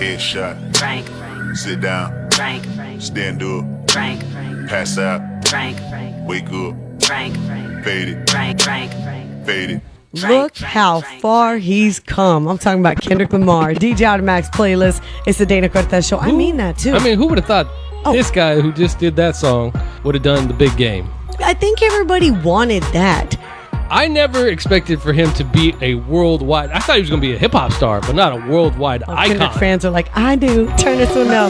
Headshot. Frank. Sit down. Frank. Stand up. Frank. Pass out. Frank. Wake up. Frank. Fade it. Frank. Fade it. Look how far he's come. I'm talking about Kendrick Lamar, DJ Automatic's playlist. It's the Dana Cortez Show. I mean that too. I mean, who would have thought this guy who just did that song would have done the big game? I think everybody wanted that. I never expected for him to be a worldwide. I thought he was going to be a hip hop star, but not a worldwide icon. Kendrick fans are like, I do. Turn this one up.